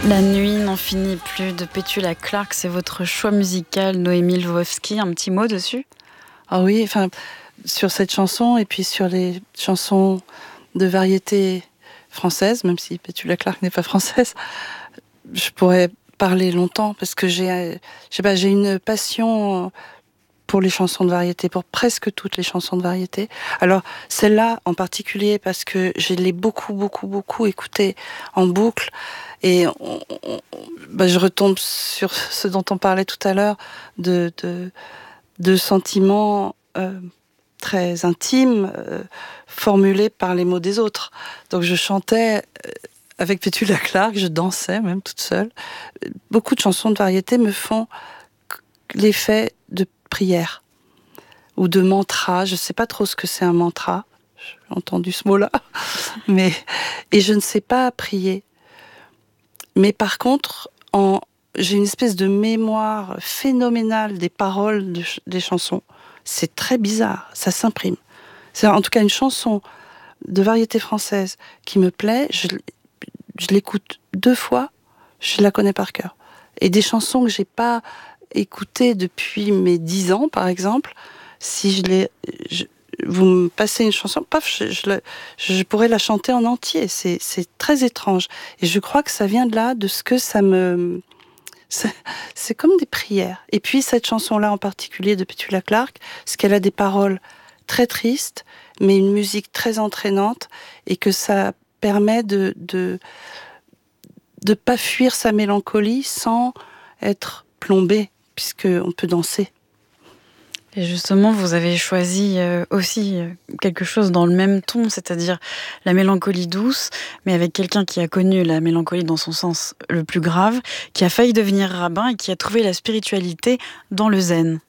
La nuit n'en finit plus de Petula Clark, c'est votre choix musical, Noémie Lvovsky. Un petit mot dessus ? Ah oui, enfin, sur cette chanson et puis sur les chansons de variété française, même si Petula Clark n'est pas française, je pourrais parler longtemps parce que j'ai une passion pour les chansons de variété, pour presque toutes les chansons de variété. Alors, celle-là en particulier parce que je l'ai beaucoup écoutée en boucle et je retombe sur ce dont on parlait tout à l'heure de sentiments très intimes formulés par les mots des autres. Donc je chantais avec Petula Clark, je dansais même toute seule. Beaucoup de chansons de variété me font l'effet de prière ou de mantra. Je ne sais pas trop ce que c'est un mantra. J'ai entendu ce mot-là. Et je ne sais pas prier. Mais par contre, j'ai une espèce de mémoire phénoménale des paroles des chansons. C'est très bizarre, ça s'imprime. C'est en tout cas une chanson de variété française qui me plaît, je l'écoute 2 fois, je la connais par cœur. Et des chansons que j'ai pas écoutées depuis mes 10 ans, par exemple, si vous me passez une chanson, paf, je pourrais la chanter en entier. C'est très étrange. Et je crois que ça vient de là, de ce que ça me... C'est comme des prières. Et puis cette chanson-là en particulier de Petula Clark, parce qu'elle a des paroles très tristes, mais une musique très entraînante, et que ça permet de pas fuir sa mélancolie sans être plombé, puisqu'on peut danser. Et justement, vous avez choisi aussi quelque chose dans le même ton, c'est-à-dire la mélancolie douce, mais avec quelqu'un qui a connu la mélancolie dans son sens le plus grave, qui a failli devenir rabbin et qui a trouvé la spiritualité dans le zen.